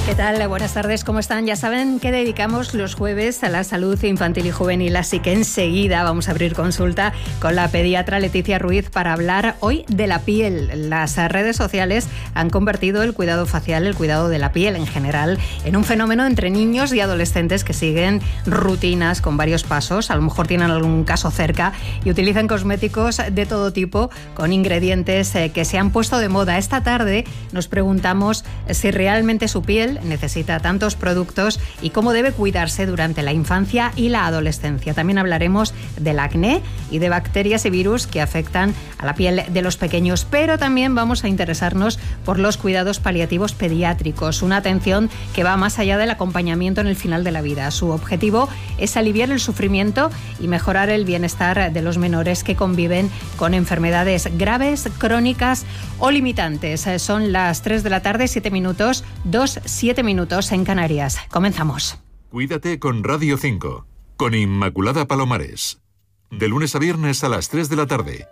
¿Qué tal? Buenas tardes, ¿cómo están? Ya saben que dedicamos los jueves a la salud infantil y juvenil, así que enseguida vamos a abrir consulta con la pediatra Leticia Ruiz para hablar hoy de la piel. Las redes sociales han convertido el cuidado facial, el cuidado de la piel en general, en un fenómeno entre niños y adolescentes que siguen rutinas con varios pasos, a lo mejor tienen algún caso cerca y utilizan cosméticos de todo tipo con ingredientes que se han puesto de moda. Esta tarde nos preguntamos si realmente su piel necesita tantos productos y cómo debe cuidarse durante la infancia y la adolescencia. También hablaremos del acné y de bacterias y virus que afectan a la piel de los pequeños, pero también vamos a interesarnos por los cuidados paliativos pediátricos, una atención que va más allá del acompañamiento en el final de la vida. Su objetivo es aliviar el sufrimiento y mejorar el bienestar de los menores que conviven con enfermedades graves, crónicas o limitantes. Son las 3 de la tarde, 7 minutos, 7 minutos en Canarias. Comenzamos. Cuídate con Radio 5, con Inmaculada Palomares. De lunes a viernes a las 3 de la tarde.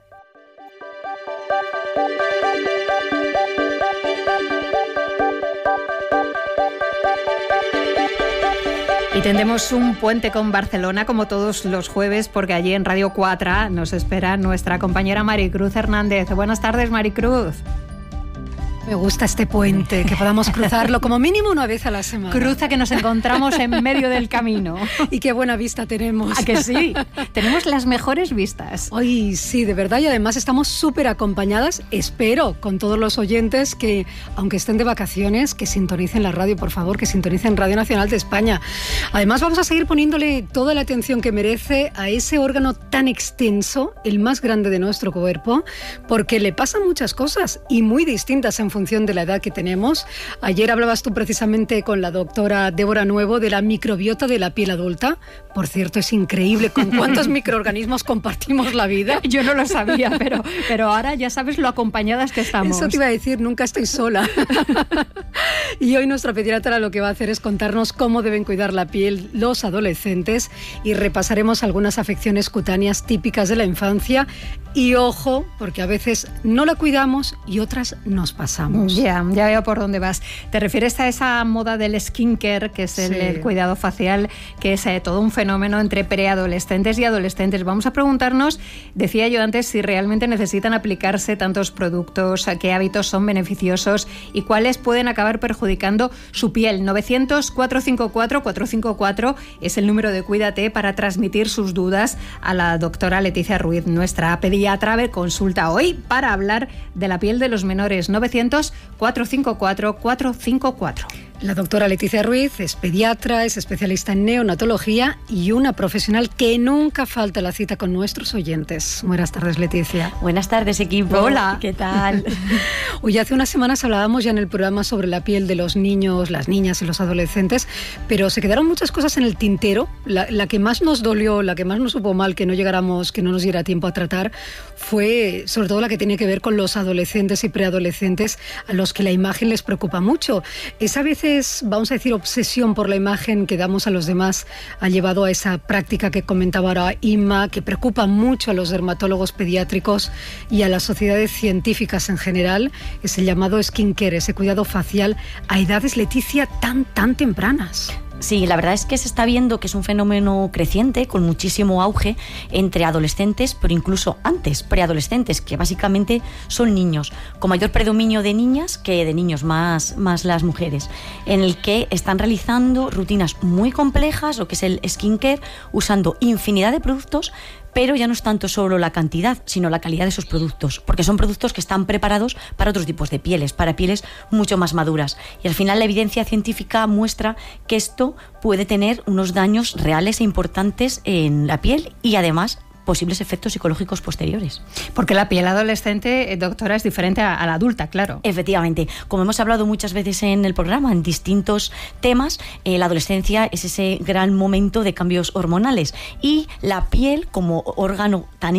Y tendremos un puente con Barcelona como todos los jueves, porque allí en Radio 4 nos espera nuestra compañera Maricruz Hernández. Buenas tardes, Maricruz. Me gusta este puente, que podamos cruzarlo como mínimo una vez a la semana. Cruza que nos encontramos en medio del camino. Y qué buena vista tenemos. ¿A que sí? Tenemos las mejores vistas. Ay, sí, de verdad. Y además estamos súper acompañadas, espero, con todos los oyentes que, aunque estén de vacaciones, que sintonicen la radio, por favor, que sintonicen Radio Nacional de España. Además vamos a seguir poniéndole toda la atención que merece a ese órgano tan extenso, el más grande de nuestro cuerpo, porque le pasan muchas cosas y muy distintas en función de la edad que tenemos. Ayer hablabas tú precisamente con la doctora Débora Nuevo de la microbiota de la piel adulta. Por cierto, es increíble con cuántos microorganismos compartimos la vida. Yo no lo sabía, pero ahora ya sabes lo acompañadas que estamos. Eso te iba a decir, nunca estoy sola. Y hoy nuestra pediatra lo que va a hacer es contarnos cómo deben cuidar la piel los adolescentes y repasaremos algunas afecciones cutáneas típicas de la infancia. Y ojo, porque a veces no la cuidamos y otras nos pasamos. Ya veo por dónde vas. ¿Te refieres a esa moda del skincare, que es el cuidado facial, que es todo un fenómeno entre preadolescentes y adolescentes? Vamos a preguntarnos, decía yo antes, si realmente necesitan aplicarse tantos productos, qué hábitos son beneficiosos y cuáles pueden acabar perjudicando su piel. 900-454-454 es el número de Cuídate para transmitir sus dudas a la doctora Leticia Ruiz, nuestra pediatra. Consulta hoy para hablar de la piel de los menores. 900-454-454. La doctora Leticia Ruiz es pediatra, es especialista en neonatología y una profesional que nunca falta la cita con nuestros oyentes. Buenas tardes, Leticia. Buenas tardes, equipo. Hola. ¿Qué tal? Hoy hace unas semanas hablábamos ya en el programa sobre la piel de los niños, las niñas y los adolescentes, pero se quedaron muchas cosas en el tintero. La que más nos dolió, la que más nos supo mal que no nos diera tiempo a tratar, fue sobre todo la que tiene que ver con los adolescentes y preadolescentes a los que la imagen les preocupa mucho. Esa veces, vamos a decir, obsesión por la imagen que damos a los demás ha llevado a esa práctica que comentaba ahora Inma, que preocupa mucho a los dermatólogos pediátricos y a las sociedades científicas en general, es el llamado skincare, ese cuidado facial a edades, Leticia, tan tempranas. Sí, la verdad es que se está viendo que es un fenómeno creciente, con muchísimo auge entre adolescentes, pero incluso antes, preadolescentes, que básicamente son niños, con mayor predominio de niñas que de niños, más las mujeres, en el que están realizando rutinas muy complejas, lo que es el skincare, usando infinidad de productos, pero ya no es tanto solo la cantidad, sino la calidad de esos productos, porque son productos que están preparados para otros tipos de pieles, para pieles mucho más maduras. Y al final la evidencia científica muestra que esto puede tener unos daños reales e importantes en la piel y además posibles efectos psicológicos posteriores. Porque la piel adolescente, doctora, es diferente a la adulta, claro. Efectivamente. Como hemos hablado muchas veces en el programa, en distintos temas, la adolescencia es ese gran momento de cambios hormonales y la piel, como órgano tan